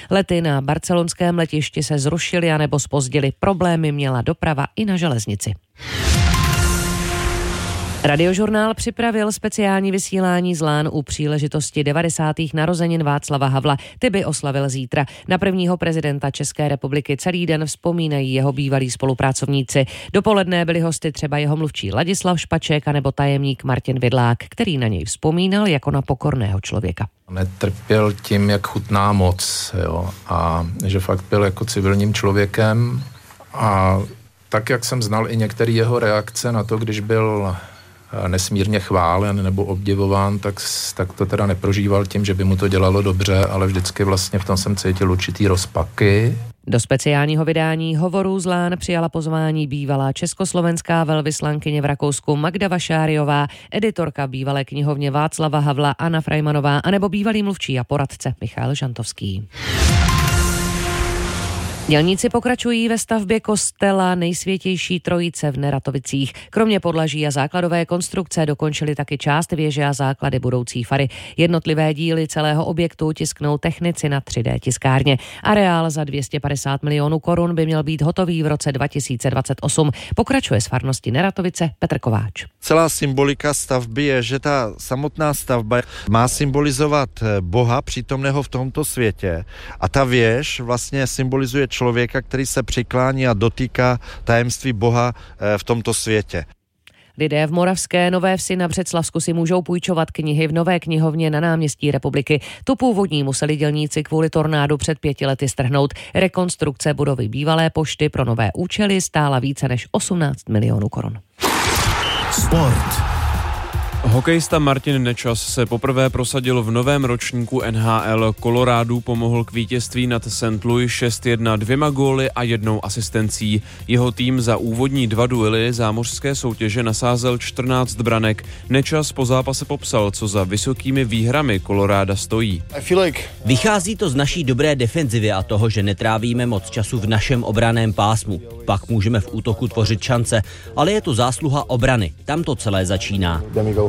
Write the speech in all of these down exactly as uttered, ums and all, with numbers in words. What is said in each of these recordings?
Lety na barcelonském letišti se zrušily anebo zpozdily. Problémy měla doprava i na železnici. Radiožurnál připravil speciální vysílání z Lán u příležitosti devadesátých narozenin Václava Havla. Ty by oslavil zítra. Na prvního prezidenta České republiky celý den vzpomínají jeho bývalí spolupracovníci. Dopoledne byli hosty třeba jeho mluvčí Ladislav Špaček anebo tajemník Martin Vidlák, který na něj vzpomínal jako na pokorného člověka. Netrpěl tím, jak chutná moc, jo, a že fakt byl jako civilním člověkem a tak, jak jsem znal i některé jeho reakce na to, když byl nesmírně chválen nebo obdivován, tak, tak to teda neprožíval tím, že by mu to dělalo dobře, ale vždycky vlastně v tom jsem cítil určitý rozpaky. Do speciálního vydání Hovorů z Lán přijala pozvání bývalá československá velvyslankyně v Rakousku Magda Vašáriová, editorka bývalé knihovně Václava Havla Anna Frajmanová anebo bývalý mluvčí a poradce Michal Žantovský. Dělníci pokračují ve stavbě kostela Nejsvětější Trojice v Neratovicích. Kromě podlaží a základové konstrukce dokončili taky část věže a základy budoucí fary. Jednotlivé díly celého objektu tisknou technici na tři dé tiskárně. Areál za dvě stě padesát milionů korun by měl být hotový v roce dva tisíce dvacet osm. Pokračuje z farnosti Neratovice Petr Kováč. Celá symbolika stavby je, že ta samotná stavba má symbolizovat Boha přítomného v tomto světě a ta věž vlastně symbolizuje člověka, který se přiklání a dotýká tajemství Boha v tomto světě. Lidé v Moravské Nové Vsi na Břeclavsku si můžou půjčovat knihy v Nové knihovně na náměstí Republiky. Tu původní museli dělníci kvůli tornádu před pěti lety strhnout. Rekonstrukce budovy bývalé pošty pro nové účely stála více než osmnáct milionů korun. Sport. Hokejista Martin Nečas se poprvé prosadil v novém ročníku N H L. Colorádu pomohl k vítězství nad Saint Louis šest jedna dvěma góly a jednou asistencí. Jeho tým za úvodní dva duely zámořské soutěže nasázel čtrnáct branek. Nečas po zápase popsal, co za vysokými výhrami Coloráda stojí. Vychází to z naší dobré defenzivy a toho, že netrávíme moc času v našem obranném pásmu. Pak můžeme v útoku tvořit šance, ale je to zásluha obrany. Tam to celé začíná.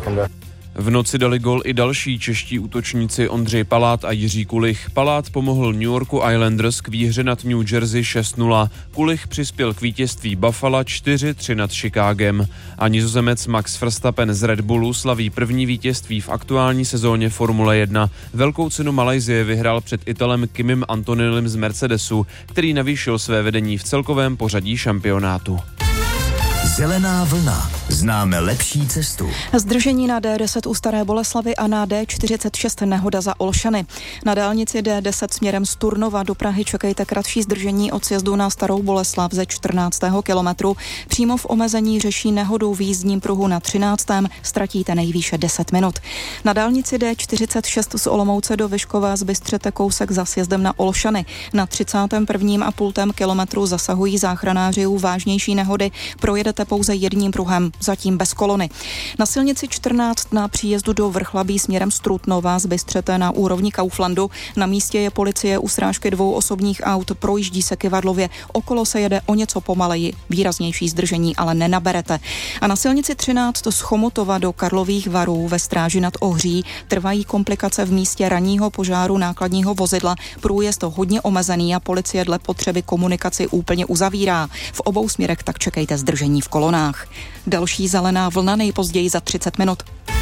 V noci dali gól i další čeští útočníci Ondřej Palát a Jiří Kulich. Palát pomohl New Yorku Islanders k výhře nad New Jersey šest nula. Kulich přispěl k vítězství Buffalo čtyři tři nad Chicagem. A Nizozemec Max Verstappen z Red Bullu slaví první vítězství v aktuální sezóně Formule jedna. Velkou cenu Malajsie vyhrál před Italem Kimim Antonellim z Mercedesu, který navýšil své vedení v celkovém pořadí šampionátu. Zelená vlna. Známe lepší cestu. Zdržení na D deset u Staré Boleslavi a na D čtyřicet šest nehoda za Olšany. Na dálnici D deset směrem z Turnova do Prahy čekejte kratší zdržení od sjezdu na Starou Boleslav ze čtrnáctého kilometru. Přímo v omezení řeší nehodu v jízdním pruhu na třináctém Ztratíte nejvýše deset minut. Na dálnici D čtyřicet šest z Olomouce do Vyškova zbystřete kousek za sjezdem na Olšany. Na třicátém prvním a půltém kilometru zasahují záchranáři u vážnější nehody. Projedete pouze jedním pruhem, zatím bez kolony. Na silnici čtrnáct na příjezdu do Vrchlabí směrem z Trutnova zbystřete na úrovni Kauflandu. Na místě je policie u srážky dvou osobních aut, projíždí se kyvadlově. Okolo se jede o něco pomaleji, výraznější zdržení ale nenaberete. A na silnici třináct z Chomutova do Karlových Varů ve Stráži nad Ohří trvají komplikace v místě ranního požáru nákladního vozidla. Průjezd hodně omezený a policie dle potřeby komunikaci úplně uzavírá. V obou směrech tak čekejte zdržení v kolonách. Další zelená vlna nejpozději za třicet minut.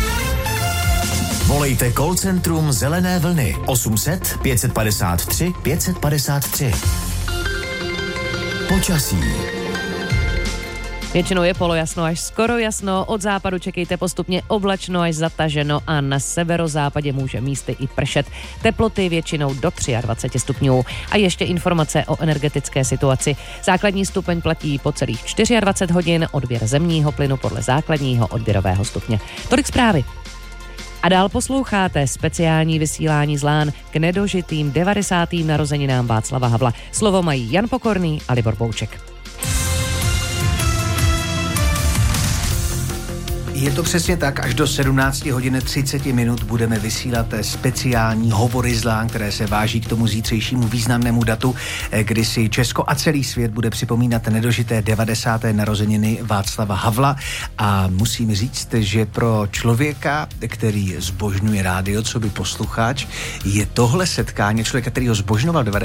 Volejte call centrum Zelené vlny osm set pět padesát tři pět padesát tři. Počasí. Většinou je polojasno až skoro jasno, od západu čekejte postupně oblačno až zataženo a na severozápadě může místy i pršet. Teploty většinou do dvacet tři stupňů. A ještě informace o energetické situaci. Základní stupeň platí po celých dvacet čtyři hodin, odběr zemního plynu podle základního odběrového stupně. Tolik zprávy. A dál posloucháte speciální vysílání z Lán k nedožitým devadesátým narozeninám Václava Havla. Slovo mají Jan Pokorný a Libor Bouček. Je to přesně tak, až do sedmnáct hodin třicet minut budeme vysílat speciální hovory z Lán, které se váží k tomu zítřejšímu významnému datu, kdy si Česko a celý svět bude připomínat nedožité devadesáté narozeniny Václava Havla. A musím říct, že pro člověka, který zbožňuje rádio, co by posluchač, je tohle setkání člověka, který ho zbožňoval